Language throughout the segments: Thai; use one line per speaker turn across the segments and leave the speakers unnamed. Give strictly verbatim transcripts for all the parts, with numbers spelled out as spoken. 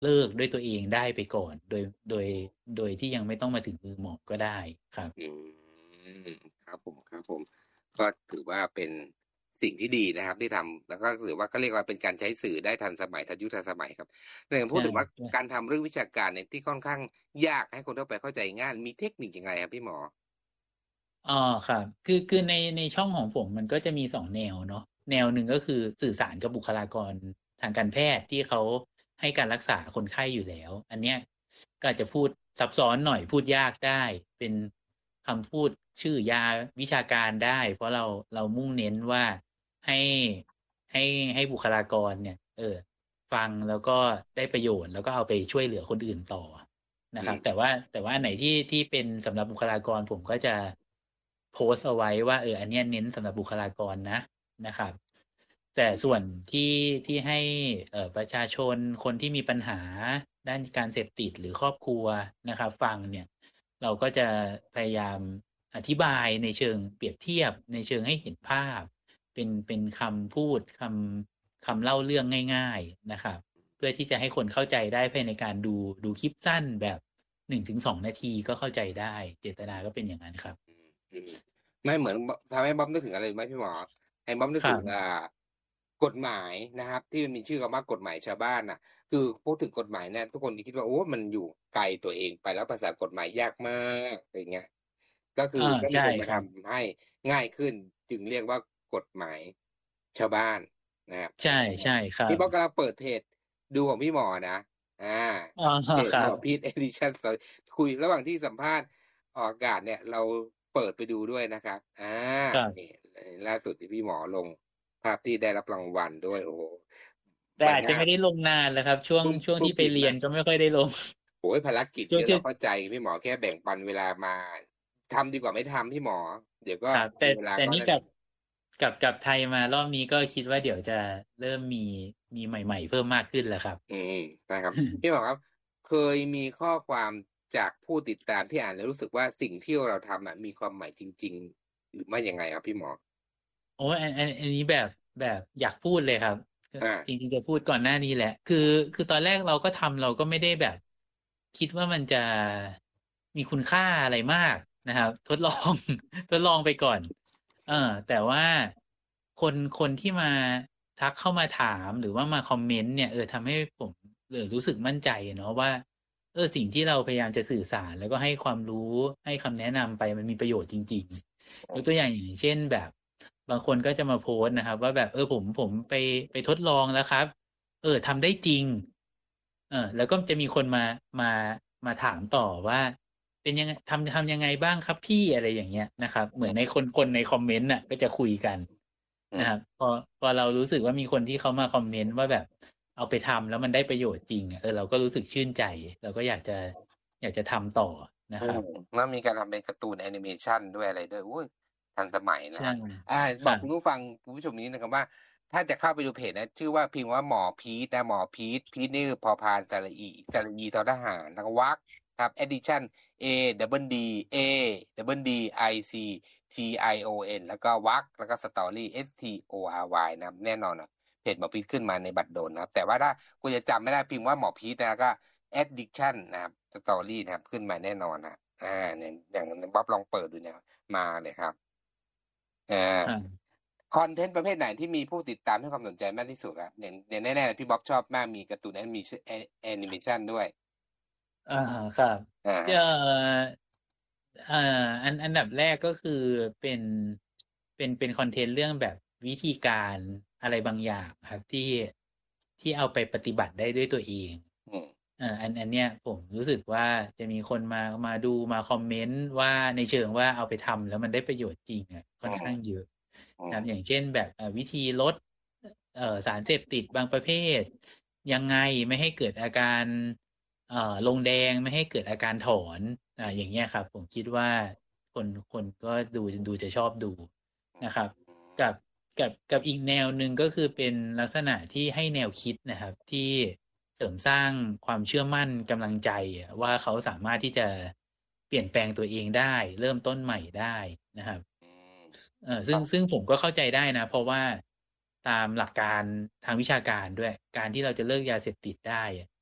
เลิกด้วยตัวเองได้ไปก่อน โดยโดยโดยที่ยังไม่ต้องมาถึงมือหมอก็ได้ครับ
อืมครับผมครับผมก็ถือว่าเป็นสิ่งที่ดีนะครับที่ทำแล้วก็ถือว่าเขาเรียกว่าเป็นการใช้สื่อได้ทันสมัยทันยุคทันสมัยครับแต่พูดถึงว่า
ใช่
การทำเรื่องวิชาการเนี่ยที่ค่อนข้างยากให้คนทั่วไปเข้าใจง่ายมีเทคนิคยังไงครับพี่หมอ
อ๋อครับคือคือในในช่องของผมมันก็จะมีสองแนวเนาะแนวหนึ่งก็คือสื่อสารกับบุคลากรทางการแพทย์ที่เขาให้การรักษาคนไข้อยู่แล้วอันเนี้ยก็อาจจะพูดซับซ้อนหน่อยพูดยากได้เป็นคำพูดชื่อยาวิชาการได้เพราะเราเรามุ่งเน้นว่าให้ให้ให้บุคลากรเนี่ยเออฟังแล้วก็ได้ประโยชน์แล้วก็เอาไปช่วยเหลือคนอื่นต่อ นะ
อืม
ครับแต่ว่าแต่ว่าอันไหนที่ที่เป็นสำหรับบุคลากรผมก็จะโพสต์เอาไว้ว่าเอออันเนี้ยเน้นสำหรับบุคลากรนะนะครับแต่ส่วนที่ที่ให้เอ่อประชาชนคนที่มีปัญหาด้านการเสพติดหรือครอบครัวนะครับฟังเนี่ยเราก็จะพยายามอธิบายในเชิงเปรียบเทียบในเชิงให้เห็นภาพเป็นเป็นคำพูดคำคำเล่าเรื่องง่ายๆนะครับ เพื่อที่จะให้คนเข้าใจได้ภายในการดูดูคลิปสั้นแบบหนึ่งถึงสองนาทีก็เข้าใจได้เจตนาก็เป็นอย่างนั้นครับ
อืมอืมไม่เหมือนทำให้บ๊อบนึกถึงอะไรรู้ไหมพี่หมอให้บ๊อบนึกถึงอ่
ครับ
ากฎหมายนะครับที่มันมีชื่อคำว่ากฎหมายชาวบ้านน่ะคือพูดถึงกฎหมายเนี่ยทุกคนจะคิดว่าโอ้มันอยู่ไกลตัวเองไปแล้วภาษากฎหมายยากมากอย่างเงี้ยก็คือ
อ่า
ก็มี
ใช่
คนมา
ครับ
ทำให้ง่ายขึ้นจึงเรียกว่ากฎหมายชาวบ้านนะครับ
ใช่
อ่า
ใช่ครับ
พี่ป๊อกกำลังเปิดเพจดูของพี่หมอนะอ่า
อ๋อ
เพจ
ครับ
หมอพีทเอดิชั่นคุยระหว่างที่สัมภาษณ์ออกอากาศเนี่ยเราเปิดไปดูด้วยนะครับอ่านี่
ครับ
ล่าสุดที่พี่หมอลง ภาพที่ได้รับรางวัลด้วยโอ้โห
แต่
บรรทัด
อาจจะไม่ได้ลงนานแล้วครับช่วง
เพิ่ง
ช่วงที่ไป
เพิ่งปิดนะ
เรียนก็ไม่ค่อยได้ลง
โอ้ยภารกิจ
ช่วงที่
เยอะเราเข้าใจพี่หมอแค่แบ่งปันเวลามาทำดีกว่าไม่ทำพี่หมอเดี๋ยวก็
ครับแต่
มีเวลาก็นั่น
แต่นี่กลับกลับกลับไทยมารอบนี้ก็คิดว่าเดี๋ยวจะเริ่มมีมีใหม่ๆเพิ่มมากขึ้นแล้วครับ
อืมนะครับพี่หมอครับเคยมีข้อความจากผู้ติดตามที่อ่านแล้วรู้สึกว่าสิ่งที่เราทำอ่ะมีความหมายจริงๆหรือไม่ยังไงครับพี่หมอ
โอ้ยอันอันอันนี้แบบแบบอยากพูดเลยครับก็
อ่า
จริงๆจะพูดก่อนหน้านี้แหละคือคือตอนแรกเราก็ทำเราก็ไม่ได้แบบคิดว่ามันจะมีคุณค่าอะไรมากนะครับทดลอง ทดลองไปก่อนเออแต่ว่าคนคนที่มาทักเข้ามาถามหรือว่ามาคอมเมนต์เนี่ยเออทำให้ผมเออรู้สึกมั่นใจเนาะว่าเออสิ่งที่เราพยายามจะสื่อสารแล้วก็ให้ความรู้ให้คำแนะนำไปมันมีประโยชน์จริงๆ ยกตัวอย่างอย่างเช่นแบบบางคนก็จะมาโพสต์นะครับว่าแบบเออผมผมไปไปทดลองแล้วครับเออทำได้จริงเออแล้วก็จะมีคนมามามาถามต่อว่าเป็นยังไงทำทำยังไงบ้างครับพี่อะไรอย่างเงี้ยนะครับเหมือนในคนคนในคอมเมนต์น่ะก็จะคุยกันนะครับ
อืม
พอพอเรารู้สึกว่ามีคนที่เขามาคอมเมนต์ว่าแบบเอาไปทำแล้วมันได้ประโยชน์จริงอะเออเราก็รู้สึกชื่นใจเราก็อยากจะอยากจะทำต่อนะ
อืม
ครับ
แล้วมีการทำเป็นการ์ตูนแอนิเมชันด้วยอะไรด้วยอุ้ยทันสมัยนะ
ใช่
ฮะอ่าบอก
ครับ
คุณผู้ฟังคุณผู้ชมนี้นะครับว่าถ้าจะเข้าไปดูเพจนะชื่อว่าพิมพ์ว่าหมอพีทนะหมอพีทพีทนี่คือพอพานสระอีสระอีทอทหารแล้วก็วรรคครับ edition A double D A double D I C T I O N แล้วก็วรรคแล้วก็ story S T O R Y นะครับแน่นอนนะเพจหมอพีทขึ้นมาในบัตรโดนนะครับแต่ว่าถ้าคุณจะจำไม่ได้พิมพ์ว่าหมอพีทนะก็ addiction นะครับสตอรี่นะครับขึ้นมาแน่นอนนะอ่าเนี่ยอย่างบ๊อบลองเปิดดูเนี่ยมาเลยครับอ่า
ครับ
คอนเทนต์ประเภทไหนที่มีผู้ติดตามให้ความสนใจมากที่สุดครับเนี่ยเนี่ยแน่ๆเลยพี่บ๊อบชอบมากมีการ์ตูนแอนิเมชันแอนิเมชันด้วย
อ่าครับ
อ่า
ก็ เอ่ออันอันดับแรกก็คือเป็นเป็นเป็นคอนเทนต์เรื่องแบบวิธีการอะไรบางอย่างครับที่ที่เอาไปปฏิบัติได้ด้วยตัวเอง
อืม
เอ่ออันอันเนี้ยผมรู้สึกว่าจะมีคนมามาดูมาคอมเมนต์ว่าในเชิงว่าเอาไปทำแล้วมันได้ประโยชน์จริงอ่ะค่
อื
อนข้างเย
ม
อะ
อืม
นะครับอย่างเช่นแบบเอ่อวิธีลดเอ่อสารเสพติดบางประเภทยังไงไม่ให้เกิดอาการเอ่อลงแดงไม่ให้เกิดอาการถอน อ่าอย่างเงี้ยครับผมคิดว่าคนคนก็ดูดูจะชอบดูนะครับกับกับกับอีกแนวหนึ่งก็คือเป็นลักษณะที่ให้แนวคิดนะครับที่เสริมสร้างความเชื่อมั่นกำลังใจอะว่าเขาสามารถที่จะเปลี่ยนแปลงตัวเองได้เริ่มต้นใหม่ได้นะครับ
อืม
เออซึ่ง
ครับ
ซึ่งผมก็เข้าใจได้นะเพราะว่าตามหลักการทางวิชาการด้วยการที่เราจะเลิกยาเสพติดได้อะ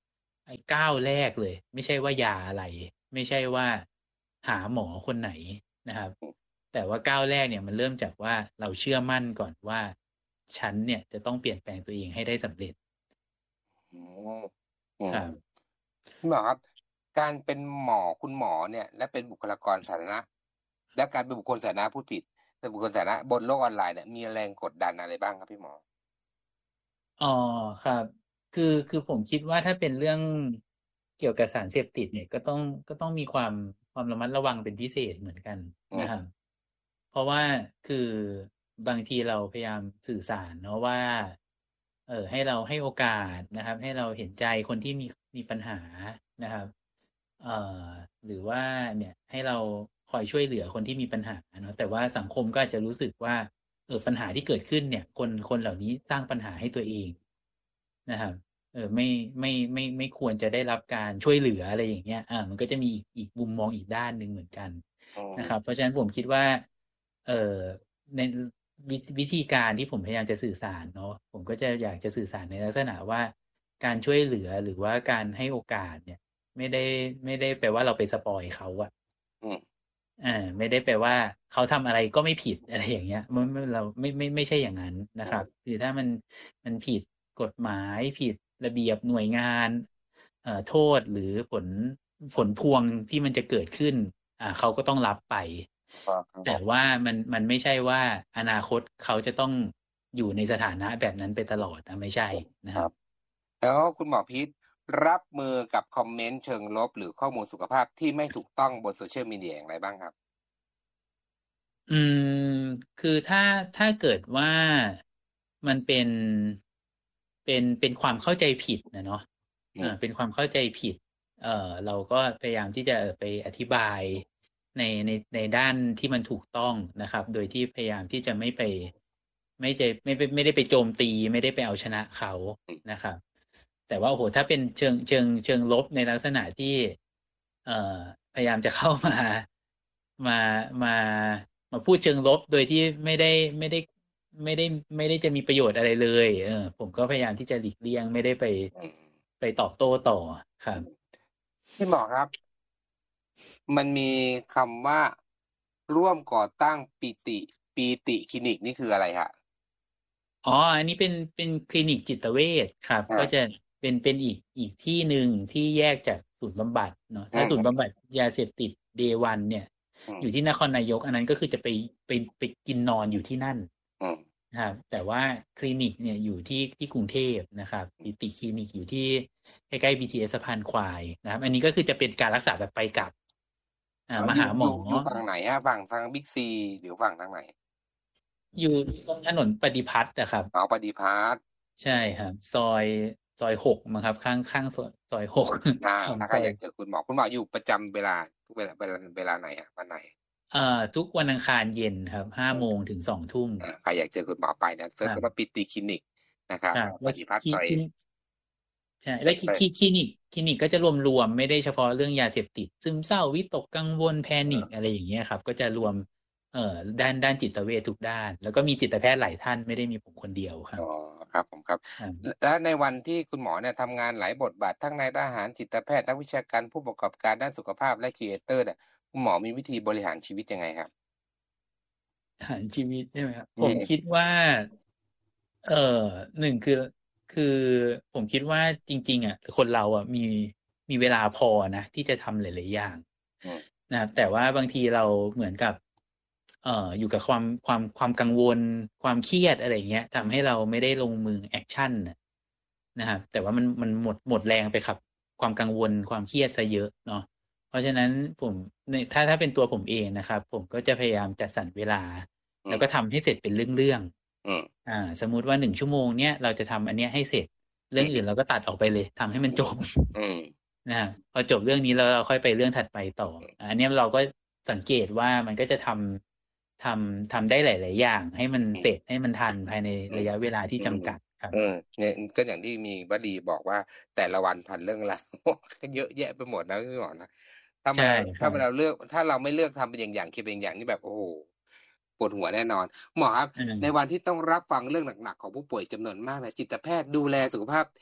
ไอ้ก้าวแรกเลย ไม่ใช่ว่ายาอะไร ไม่ใช่ว่าหาหมอคนไหนนะครับ แต่ว่าก้าวแรกเนี่ยมันเริ่มจากว่าเราเชื่อมั่นก่อนว่า ฉันเนี่ยจะต้องเปลี่ยนแปลงตัวเองให้ได้สำเร็จ
อืมอืม
ครับ
คุณหมอครับ การเป็นหมอคุณหมอเนี่ย และเป็นบุคลากรสาธารณะ และการเป็นบุคคลสาธารณะพูดผิดเป็นบุคคลสาธารณะบนโลกออนไลน์เนี่ยมีแรงกดดันอะไรบ้างครับพี่หมอ
อ๋อครับคือคือผมคิดว่าถ้าเป็นเรื่องเกี่ยวกับสารเสพติดเนี่ยก็ต้องก็ต้องมีความความระมัดระวังเป็นพิเศษเหมือนกัน
อืม
นะครับเพราะว่าคือบางทีเราพยายามสื่อสารเนาะว่าเออให้เราให้โอกาสนะครับให้เราเห็นใจคนที่มีมีปัญหานะครับเอ่อหรือว่าเนี่ยให้เราคอยช่วยเหลือคนที่มีปัญหาเนาะแต่ว่าสังคมก็อาจจะรู้สึกว่า เออปัญหาที่เกิดขึ้นเนี่ยคนคนเหล่านี้สร้างปัญหาให้ตัวเองนะครับเออไม่ไม่ไม่ไม่ควรจะได้รับการช่วยเหลืออะไรอย่างเงี้ยอ่ามันก็จะมีอีกอีกมุมมองอีกด้านหนึ่งเหมือนกัน
อื
นะครับเพ
ม
ราะฉะนั้นผมคิดว่าเออในวิวิธีการที่ผมพยายามจะสื่อสารเนาะผมก็จะอยากจะสื่อสารในลักษณะว่าการช่วยเหลือหรือว่าการให้โอกาสเนี่ยไม่ได้ไม่ได้แปลว่าเราไปสปอยเขาอะ
อืม
อ่าไม่ได้แปลว่าเขาทำอะไรก็ไม่ผิดอะไรอย่างเงี้ยมันมันเราไม่ไม่ไม่ใช่อย่างนั้นนะครับ
อืม
คือถ้ามันมันผิดกฎหมายผิดระเบียบหน่วยงานเอ่อโทษหรือผลผลพวงที่มันจะเกิดขึ้นอ่าเขาก็ต้องรับไปแต่
ครับ
ว่ามันมันไม่ใช่ว่าอนาคตเขาจะต้องอยู่ในสถานะแบบนั้นไปตลอดนะไม่ใช่นะครับ
ครับ แล้วคุณหมอพีทรับมือกับคอมเมนต์เชิงลบหรือข้อมูลสุขภาพที่ไม่ถูกต้องบนโซเชียลมีเดียอย่างไรบ้างครับ
อืมคือถ้าถ้าเกิดว่ามันเป็นเป็นเป็นความเข้าใจผิดนะเนาะ
อืม
อ่าเป็นความเข้าใจผิดเอ่อเราก็พยายามที่จะเอ่อไปอธิบายในในในด้านที่มันถูกต้องนะครับโดยที่พยายามที่จะไม่ไปไม่จะไม่ไปไม่ได้ไปโจมตีไม่ได้ไปเอาชนะเขา
อืม
นะครับแต่ว่าโอ้โหถ้าเป็นเชิงเชิงเชิงลบในลักษณะที่เอ่อพยายามจะเข้ามามามามาพูดเชิงลบโดยที่ไม่ได้ไม่ได้ไม่ได้ไม่ได้จะมีประโยชน์อะไรเลยเออผมก็พยายามที่จะหลีกเลี่ยงไม่ได้ไป
อืม
ไปตอบโต้ต่อครับ
อืมพี่หมอครับ มันมีคำว่าร่วมก่อตั้งปีติปีติคลินิกนี่คืออะไรฮะ
อ๋ออันนี้เป็นเป็นคลินิกจิตเวชครับ
อ่า
ก็จะเป็นเป็นอีกอีกที่หนึ่งที่แยกจากศูนย์บำบัดเนาะ
อื
ถ้าศูนย์
ม
บำบัดยาเสพติดเดวันเนี่ย
อืม
อยู่ที่นครนายกอันนั้นก็คือจะไปไปไปกินนอนอยู่ที่นั่น
อืม
นะครับแต่ว่าคลินิกเนี่ยอยู่ที่ที่กรุงเทพนะครับปิติคลินิกอยู่ที่ใกล้ๆ บี ที เอส สะพานควายนะครับอันนี้ก็คือจะเป็นการรักษาแบบไปกลับอ่า
อ๋ออยู่
มาหาหมอ
อยู่อยู่ฝั่งไหนฮะฝั่งทางบิ๊กซีหรือฝั่งทางไหน
อยู่ตรงถนนปฏิพัฒน์นะครับ
อ๋อปฏิภาณ
ใช่ครับซอยซอยหกมั้งครับข้างข้างซอยซอยหก
อ่า
สอง
ถ้าใค
ซอย
รอยากเจอคุณหมอคุณหมออยู่ประจำเวลาทุกเวลาเวลาเวลาไหนฮะวันไหน
เอ่อทุกวันอังคารเย็นครับห้าโมงถึงสองทุ่ม
อ่าใครอยากเจอคุณหมอไปนะเซิร์ช
ครับ
คำว่าปิติคลินิกนะครับ
ครับแล้ว
ปฏิพัฒน์ซอย
คลินิ ใช่แล้วคลิคลิคลินิกคลินิกก็จะรวมรวมไม่ได้เฉพาะเรื่องยาเสพติดซึมเศร้าวิตกกังวลแพนิคอะไรอย่างเงี้ยครับก็จะรวมเอ่อด้านด้านจิตเวชทุกด้านแล้วก็มีจิตแพทย์หลายท่านไม่ได้มีผมคนเดียวครั
อ๋อ
บ
ครับผมครับ
อ่า
แล้วในวันที่คุณหมอเนี่ยทำงานหลายบทบาททั้งนายทหารจิตแพทย์นักวิชาการผู้ประกอบการด้านสุขภาพและครีเอเตอร์เนี่ยคุณหมอมีวิธีบริหารชีวิตยังไงครับ
หารชีวิตใช่ไหมครับ
อื
ผมคิด
ม
ว่าเออหนึ่งคือคือผมคิดว่าจริงๆอ่ะคนเราอ่ะมีมีเวลาพอนะที่จะทำหลายๆอย่าง
อืม
นะครับแต่ว่าบางทีเราเหมือนกับเอ่ออยู่กับความความความกังวลความเครียดอะไรเงี้ยทำให้เราไม่ได้ลงมือแอคชั่นน่ะนะครับแต่ว่ามันมันหมดหมดแรงไปกับความกังวลความเครียดซะเยอะเนาะเพราะฉะนั้นผมในถ้าถ้าเป็นตัวผมเองนะครับผมก็จะพยายามจัดสรรเวลา
อืม
แล้วก็ทำให้เสร็จเป็นเรื่อง
อืม
ๆอ่าสมมุติว่าหนึ่งชั่วโมงเนี้ยเราจะทำอันเนี้ยให้เสร็จเรื่องอื่นเราก็ตัดออกไปเลยทำให้มันจบ
อืม
นะครับพอจบเรื่องนี้แล้วเราค่อยไปเรื่องถัดไปต่ออันเนี้ยเราก็สังเกตว่ามันก็จะทำทำทำได้หลาย ๆ อย่างให้มัน
อืม
เสร็จให้มันทันภายใน
อืม
ระยะเวลาที่
อืม
จำกัดครับ
เออเนี่ยก็อย่างที่มีวลีบอกว่าแต่ละวันพันเรื่องราวก็เยอะแยะไปหมดนะพี่หมอนะถ้ามั
ใช่
นถ้า
ครับ
เราเลือกถ้าเราไม่เลือกทำเป็นอย่างอย่างคิดเป็นอย่างนี่แบบโอ้โหปวดหัวแน่นอนหมอครับ
อืม
ในวันที่ต้องรับฟังเรื่องหนักๆของผู้ป่วยจำนวนมากเนี่ยจิตแพทย์ดูแลสุขภาพ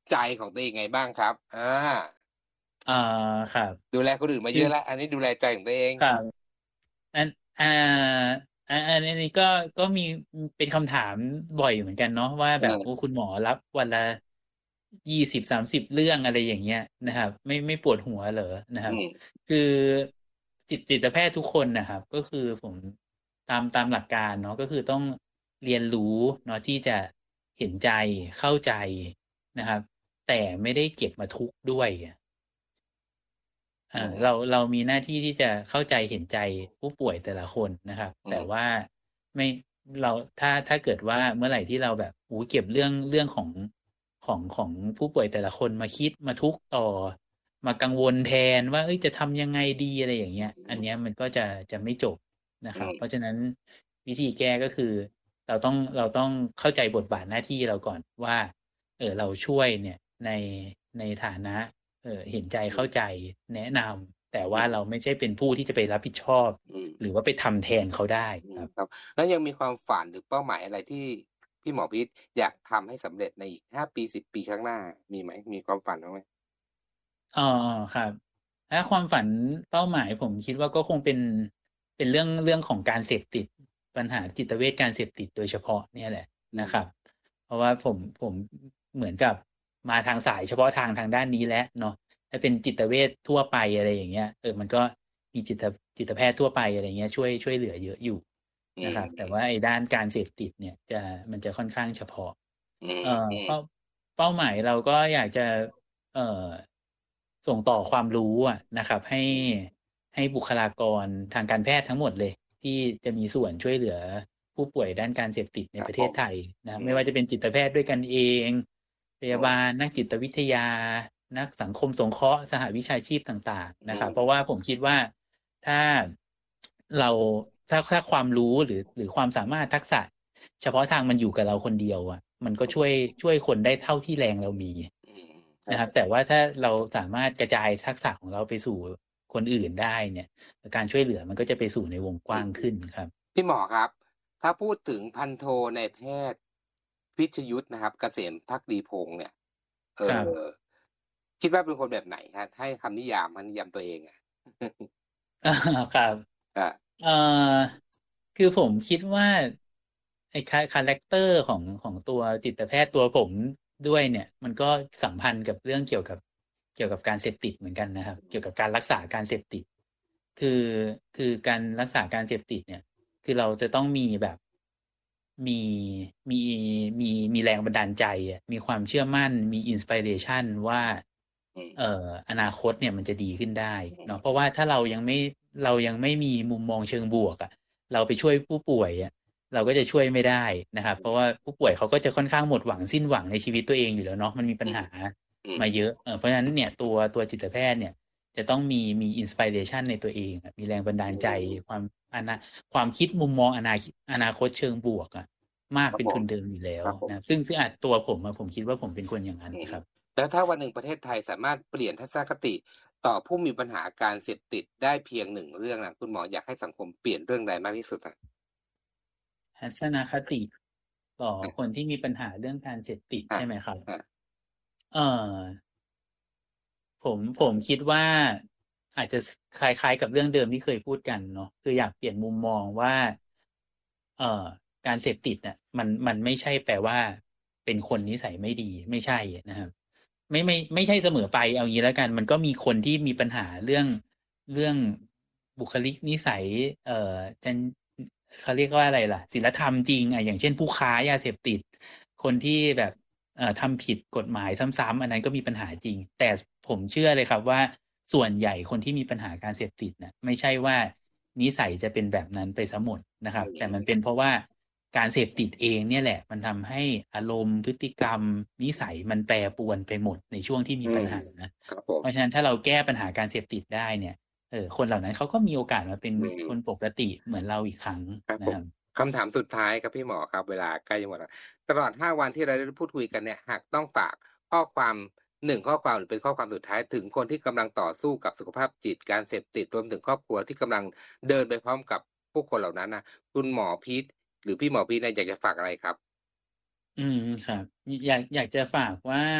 ใจของตัวเองไงบ้างครับอ่า
อ่าครับ
ดูแลคนอื่นมา
คือ
เยอะแล้วอันนี้ดูแลใจของตัวเอง
ครับอันอ่าอันอันนี้ก็ก็มีเป็นคำถามบ่อยเหมือนกันเนาะว่าแบบโอ้
เออ
คุณหมอรับวันละยี่สิบสามสิบเรื่องอะไรอย่างเงี้ยนะครับไม่ไม่ปวดหัวเหรอนะครับ
อืม
คือจิตจิตแพทย์ทุกคนนะครับก็คือผมตามตามหลักการเนาะก็คือต้องเรียนรู้เนาะที่จะเห็นใจเข้าใจนะครับแต่ไม่ได้เก็บมาทุกข์ด้วย อ่า
อื
เรา
ม
เรามีหน้าที่ที่จะเข้าใจเห็นใจผู้ป่วยแต่ละคนนะครับ
อืม
แต่ว่าไม่เราถ้าถ้าเกิดว่าเมื่อไหร่ที่เราแบบอู้เก็บเรื่องเรื่องของของของผู้ป่วยแต่ละคนมาคิดมาทุกข์ต่อมากังวลแทนว่าเอ้ยจะทำยังไงดีอะไรอย่างเงี้ยอันเนี้ยมันก็จะจะไม่จบนะค
อืม
รับเพราะฉะนั้นวิธีแก้ก็คือเราต้องเราต้องเข้าใจบทบาทหน้าที่เราก่อนว่าเออเราช่วยเนี่ยในในฐานะ เออเห็นใจ
อืม
เข้าใจแนะนำแต่
อืม
ว่าเราไม่ใช่เป็นผู้ที่จะไปรับผิดชอบ
อืม
หรือว่าไปทำแทนเขาได้
อื
ครับ
มครับแล้วยังมีความฝันหรือเป้าหมายอะไรที่พี่หมอพีทอยากทำให้สำเร็จในอีกห้าปีสิบปีข้างหน้ามีไหมมีความฝันบ้างไหม
อ๋อครับถ้าความฝันเป้าหมายผมคิดว่าก็คงเป็นเป็นเรื่องเรื่องของการเสพติดปัญหาจิตเวชการเสพติดโดยเฉพาะเนี่ยแหละ
อืม
นะครับเพราะว่าผมผมเหมือนกับมาทางสายเฉพาะทางทางด้านนี้แล้วเนาะถ้าเป็นจิตเวชทั่วไปอะไรอย่างเงี้ยเออมันก็มีจิตจิตแพทย์ทั่วไปอะไรเงี้ยช่วยช่วยเหลือเยอะอยู่
อื
นะครับแต่ว่า
ม
ไอ้ด้านการเสพติดเนี่ยจะมันจะค่อนข้างเฉพาะ
อืม
เอ่อ
อืม
เป้าเป้าหมายเราก็อยากจะเอ่อส่งต่อความรู้อะนะครับให้
อืม
ให้บุคลากรทางการแพทย์ทั้งหมดเลยที่จะมีส่วนช่วยเหลือผู้ป่วยด้านการเสพติดใน
ครับผม
ประเทศไทยนะครับ
อืม
ไม่ว่าจะเป็นจิตแพทย์ด้วยกันเองพ
อื
ยาบา
ม
ลนักจิตวิทยานักสังคมสงเคราะห์สหวิชาชีพต่างๆ
อื
นะครับเพราะว่า
ม
ผมคิดว่าถ้าเราถ้าถ้าความรู้หรือหรือความสามารถทักษะ เฉพาะทางมันอยู่กับเราคนเดียวอ่ะมันก็ช่วยช่วยคนได้เท่าที่แรงเรามี
อืมครับ
นะครับแต่ว่าถ้าเราสามารถกระจายทักษะของเราไปสู่คนอื่นได้เนี่ยการช่วยเหลือมันก็จะไปสู่ในวงก
อื
ว้าง
ม
ขึ้นครับ
พี่หมอครับถ้าพูดถึงพันโทในายแพทย์พิชยุทธนะครับเกษมภักดีพงษ์เนี่ยเอ
ครับ
อคิดว่าเป็นคนแบบไหนครับให้คำนิยามคำนิยามตัวเองอ่ะ
ครับ
อ่า
เอ่อคือผมคิดว่าไอ้คาคาแรคเตอร์ของของตัวจิตแพทย์ตัวผมด้วยเนี่ยมันก็สัมพันธ์กับเรื่องเกี่ยวกับเกี่ยวกับการเสพติดเหมือนกันนะครับเกี่ยวกับการรักษาการเสพติดคือคือการรักษาการเสพติดเนี่ยคือเราจะต้องมีแบบมีมีมีมีแรงบันดาลใจอะมีความเชื่อมั่นมีอินสปิเรชันว่า
อืม
เอ่ออนาคตเนี่ยมันจะดีขึ้นได้
อืม
เนาะเพราะว่าถ้าเรายังไม่เรายังไม่มีมุมมองเชิงบวกอะ เราไปช่วยผู้ป่วยอ่ะเราก็จะช่วยไม่ได้นะครับเพราะว่าผู้ป่วยเขาก็จะค่อนข้างหมดหวังสิ้นหวังในชีวิตตัวเองอยู่แล้วเนาะมันมีปัญ
อืม
หา
อืม
มาเยอะเออเพราะฉะนั้นเนี่ยตัวตัวจิตแพทย์เนี่ยจะต้องมีมีอินสปิเรชันในตัวเองอะมีแรงบันดาลใจความอนาความคิดมุมมองอนาอนาคตเชิงบวกอะมาก
ครับผม
เป็นทุนเดิมอยู่แล้ว
ครับผม
นะซึ่งซึ่งอาจตัวผมอะผมคิดว่าผมเป็นคนอย่างนั้น
อืม
ครับ
แล้วถ้าวันหนึ่งประเทศไทยสามารถเปลี่ยนทัศนคติต่อผู้มีปัญหาการเสพติดได้เพียงหนึ่งเรื่องนะคุณหมออยากให้สังคมเปลี่ยนเรื่องใดมากที่สุดอ่ะ
ทัศนคติต่อคนที่มีปัญหาเรื่องการเสพติด
อ่ะ
ใช่ไหมครับ
อ่ะ
เออ ผมผมคิดว่าอาจจะคล้ายๆกับเรื่องเดิมที่เคยพูดกันเนาะคืออยากเปลี่ยนมุมมองว่าเอ่อการเสพติดเนี่ยมันมันไม่ใช่แปลว่าเป็นคนนิสัยไม่ดีไม่ใช่นะครับไม่ไม่ไม่ใช่เสมอไปเอางี้แล้วกันมันก็มีคนที่มีปัญหาเรื่องเรื่องบุคลิกนิสัยเอ่อจันเขาเรียกว่าอะไรล่ะศีลธรรมจริงอ่ะอย่างเช่นผู้ค้ายาเสพติดคนที่แบบ เอ่อทำผิดกฎหมายซ้ำๆอันนั้นก็มีปัญหาจริงแต่ผมเชื่อเลยครับว่าส่วนใหญ่คนที่มีปัญหาการเสพติดนะไม่ใช่ว่านิสัยจะเป็นแบบนั้นไปซะหมดนะค
อื
รับแต่มัน
ม
เป็นเพราะว่าการเสพติดเองเนี่ยแหละมันทำให้อารมณ์พฤติกรรมนิสัยมันแปรปรวนไปหมดในช่วงที่มี
อืม
ปัญหานะ
ครับผม
เพราะฉะนั้นถ้าเราแก้ปัญหาการเสพติดได้เนี่ยเออคนเหล่านั้นเขาก็มีโอกาสมาเป็น
อืม
คนปกติเหมือนเราอีกครั้ง
ครับผม
นะครับ
คำถามสุดท้ายครับพี่หมอครับเวลาใกล้จะหมดแล้วตลอดห้าวันที่เราได้พูดคุยกันเนี่ยหากต้องฝากข้อความหนึ่งข้อความหรือเป็นข้อความสุดท้ายถึงคนที่กำลังต่อสู้กับสุขภาพจิตการเสพติดรวมถึงครอบครัวที่กำลังเดินไปพร้อมกับผู้คนเหล่านั้นนะคุณหมอพีทหรือพี่หมอพีทเนี่ยอยากจะฝากอะไรครับ
อืมครับอยากอยากจะฝากว่า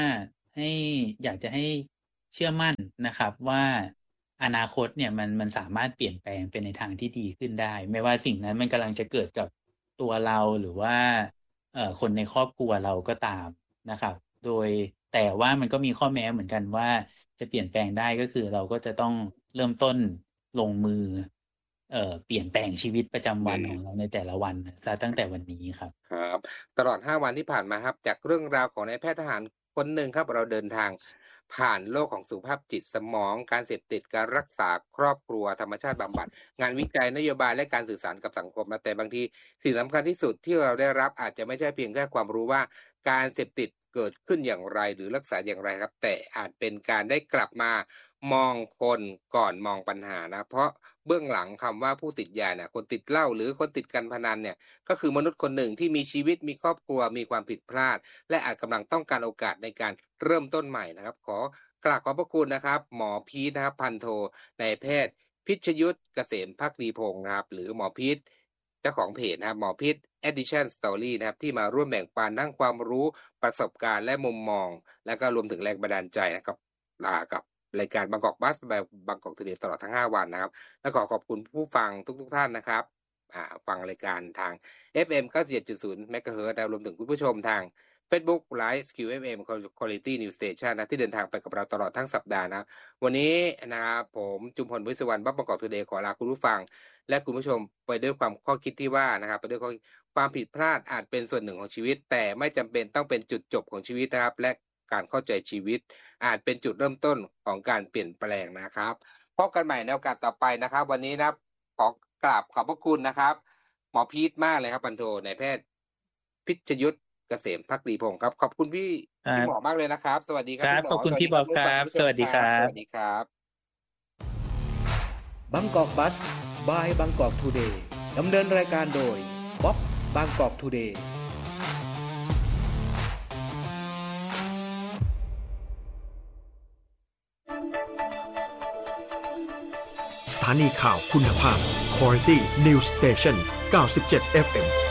ให้อยากจะให้เชื่อมั่นนะครับว่าอนาคตเนี่ยมันมันสามารถเปลี่ยนแปลงไปในทางที่ดีขึ้นได้ ไม่ว่าสิ่งนั้นมันกำลังจะเกิดกับตัวเราหรือว่าเอ่อคนในครอบครัวเราก็ตามนะครับ โดยแต่ว่ามันก็มีข้อแม้เหมือนกันว่าจะเปลี่ยนแปลงได้ก็คือเราก็จะต้องเริ่มต้นลงมือเอ่อเปลี่ยนแปลงชีวิตประจำวันของเราในแต่ละวันซะตั้งแต่วันนี้ครับ
ครับตลอดห้าวันที่ผ่านมาครับจากเรื่องราวของนายแพทย์ทหารคนหนึ่งครับเราเดินทางผ่านโลกของสุขภาพจิตสมองการเสพติดการรักษาครอบครัวธรรมชาติบำบัดงานวิจัยนโยบายและการสื่อสารกับสังคมนะแต่บางทีสิ่งสำคัญที่สุดที่เราได้รับอาจจะไม่ใช่เพียงแค่ความรู้ว่าการเสพติดเกิดขึ้นอย่างไรหรือรักษาอย่างไรครับแต่อาจเป็นการได้กลับมามองคนก่อนมองปัญหานะเพราะเบื้องหลังคำว่าผู้ติดยาเนี่ยคนติดเหล้าหรือคนติดการพนันเนี่ยก็คือมนุษย์คนหนึ่งที่มีชีวิตมีครอบครัวมีความผิดพลาดและอาจกำลังต้องการโอกาสในการเริ่มต้นใหม่นะครับขอกราบขอบพระคุณนะครับหมอพีทนะครับพันโทนายแพทย์พิชยุทธเกษมภักดีพงศ์นะครับหรือหมอพีทเจ้าของเพจนะครับหมอพีท Edition Story นะครับที่มาร่วมแบ่งปันทั้งความรู้ประสบการณ์และมุมมองและก็รวมถึงแรงบันดาลใจนะครับกับรายการบางกอกบัสแบบบางกอกทูเดย์ตลอดทั้งห้าวันนะครับและขอขอบคุณผู้ฟังทุกๆท่านนะครับอ่าฟังรายการทาง เอฟ เอ็ม เก้าสิบเจ็ดจุดศูนย์ เมกะเฮิรตซ์รวมถึงคุณผู้ชมทาง Facebook Live คิว เอฟ เอ็ม Quality News Station นะที่เดินทางไปกับเราตลอดทั้งสัปดาห์นะวันนี้นะครับผมจุมพลวิศวรรณบับบางกอกทูเดย์ขอลาคุณผู้ฟังและคุณผู้ชมไปด้วยความข้อคิดที่ว่านะครับไปด้วยความผิดพลาดอาจเป็นส่วนหนึ่งของชีวิตแต่ไม่จำเป็นต้องเป็นจุดจบของชีวิตนะครับและการเข้าใจชีวิตอาจเป็นจุดเริ่มต้นของการเปลี่ยนแปลงนะครับพบกันใหม่ในโอกาสต่อไปนะครับวันนี้นะครับขอกราบขอบพระคุณนะครับหมอพีทมากเลยครับพันโทนายแพทย์พิชยุทธเกษมภักดีพงศ์ครับขอบคุณพี่พี่หมอมากเลยนะครับสวัสดีครับพี่หมอ
ขอบคุณพี่บ๊อบครับสวัสดีครับ
สวัสดีครับ
บางกอกบัสบายบางกอกทูเดย์ดำเนินรายการโดยบ๊อบบางกอกทูเดย์
สถานีข่าวคุณภาพ Quality News Station เก้าสิบเจ็ด เอฟ เอ็ม